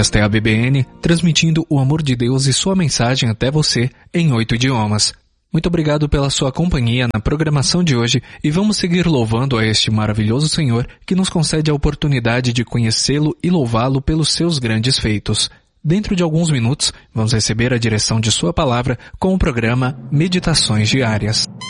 Esta é a BBN, transmitindo o amor de Deus e sua mensagem até você em 8 idiomas. Muito obrigado pela sua companhia na programação de hoje e vamos seguir louvando a este maravilhoso Senhor que nos concede a oportunidade de conhecê-lo e louvá-lo pelos seus grandes feitos. Dentro de alguns minutos, vamos receber a direção de sua palavra com o programa Meditações Diárias.